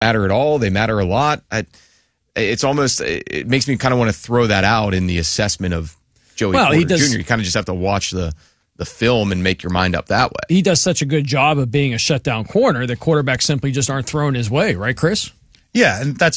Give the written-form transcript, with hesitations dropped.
matter at all. They matter a lot. It makes me kind of want to throw that out in the assessment of Joey Porter Jr. You kind of just have to watch the film and make your mind up that way. He does such a good job of being a shutdown corner that quarterbacks simply just aren't thrown his way, right, Chris? Yeah, and that's